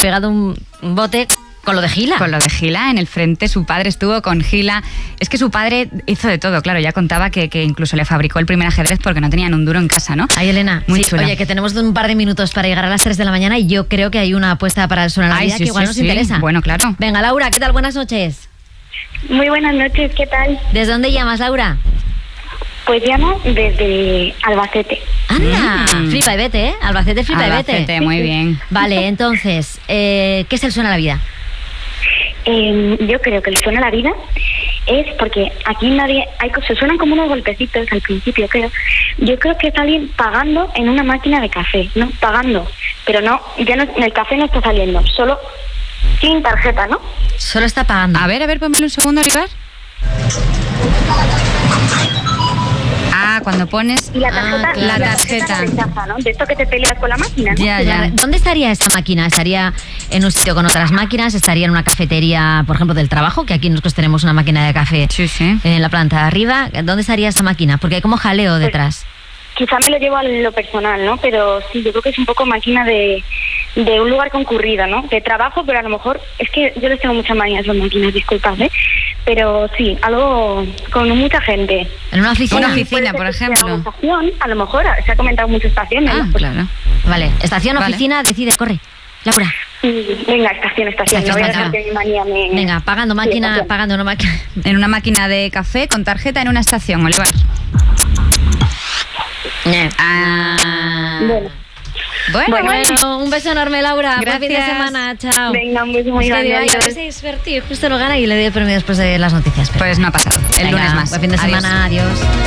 pegado un bote con lo de Gila. Con lo de Gila, en el frente su padre estuvo con Gila. Es que su padre hizo de todo, claro, ya contaba que incluso le fabricó el primer ajedrez porque no tenían un duro en casa, ¿no? Ay, Elena, muy chula. Oye, que tenemos un par de minutos para llegar a las 3 de la mañana y yo creo que hay una apuesta para el Suena la Vida que igual nos interesa. Bueno, claro. Venga, Laura, ¿qué tal? Buenas noches. Muy buenas noches, ¿qué tal? ¿Desde dónde llamas, Laura? Pues llamo desde Albacete. Anda, flipa y vete, ¿eh? Albacete, flipa y vete. Albacete, muy bien. Vale, entonces, ¿qué es el Suena la Vida? Yo creo que el Suena la Vida es porque aquí nadie... se suenan como unos golpecitos al principio, creo. Yo creo que es alguien pagando en una máquina de café, ¿no? Pagando. Pero no, ya no, el café no está saliendo, solo sin tarjeta, ¿no? Solo está pagando. A ver, pónmelo un segundo, Olivar. Cuando pones y la tarjeta, la tarjeta rechaza, ¿no? De esto que te peleas con la máquina, ¿no? Ya. ¿Dónde estaría esta máquina? ¿Estaría en un sitio con otras máquinas? ¿Estaría en una cafetería, por ejemplo, del trabajo? Que aquí nosotros tenemos una máquina de café en la planta de arriba. ¿Dónde estaría esa máquina? Porque hay como jaleo detrás. Quizá me lo llevo a lo personal, ¿no? Pero sí, yo creo que es un poco máquina de un lugar concurrido, ¿no? De trabajo, pero a lo mejor... Es que yo les tengo muchas manías a las máquinas, disculpad, ¿eh? Pero sí, algo con mucha gente. ¿En una oficina? Una oficina, por ejemplo. Una estación, a lo mejor, se ha comentado muchas estaciones. ¿no? Pues, claro. Vale, estación, oficina, decide, corre. Laura. Venga, estación. No voy a dejar que mi manía me... Venga, pagando máquina, pagando una máquina. En una máquina de café con tarjeta en una estación, Olivar. Bueno, un beso enorme, Laura. Gracias. Buen fin de semana, chao. Venga, un beso muy grande. A ver si es divertido, justo lo gana y le doy el premio después de las noticias. Pues no ha pasado. El lunes más. Buen fin de semana, adiós.